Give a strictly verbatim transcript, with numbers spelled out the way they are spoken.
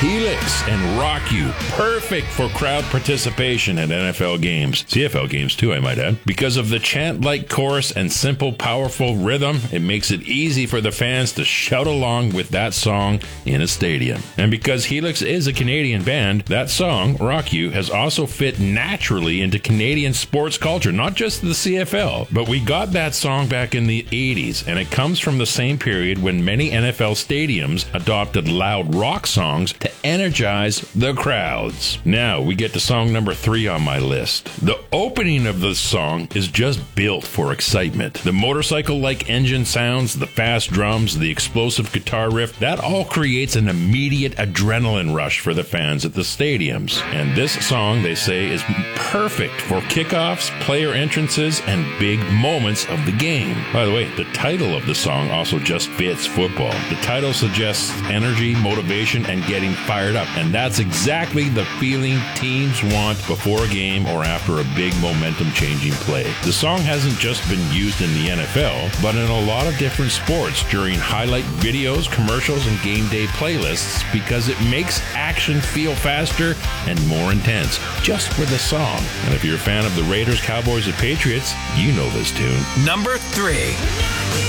Helix and Rock You. Perfect for crowd participation at N F L games. C F L games too, I might add. Because of the chant-like chorus and simple, powerful rhythm, it makes it easy for the fans to shout along with that song in a stadium. And because Helix is a Canadian band, that song, Rock You, has also fit naturally into Canadian sports culture, not just the C F L. But we got that song back in the eighties, and it comes from the same period when many N F L stadiums adopted loud rock songs to energize the crowds. Now we get to song number three on my list. The opening of this song is just built for excitement. The motorcycle-like engine sounds, the fast drums, the explosive guitar riff, that all creates an immediate adrenaline rush for the fans at the stadiums. And this song, they say, is perfect for kickoffs, player entrances, and big moments of the game. By the way, the title of the song also just fits football. The title suggests energy, motivation, and getting fired up. And that's exactly the feeling teams want before a game or after a big momentum-changing play. The song hasn't just been used in the N F L, but in a lot of different sports during highlight videos, commercials, and game day playlists because it makes action feel faster and more intense just for the song. And if you're a fan of the Raiders, Cowboys, and Patriots, you know this tune. Number three.